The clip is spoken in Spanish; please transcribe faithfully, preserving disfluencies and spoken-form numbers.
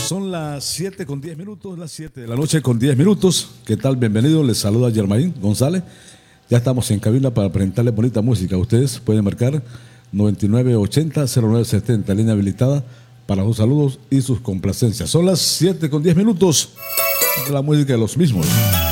Son las siete con diez minutos, las siete de la noche con diez minutos. ¿Qué tal? Bienvenido, les saluda Germain González. Ya estamos en cabina para presentarles bonita música. Ustedes pueden marcar noventa y nueve ochenta cero nueve setenta, línea habilitada para sus saludos y sus complacencias. Son las siete con diez minutos de la música de los mismos.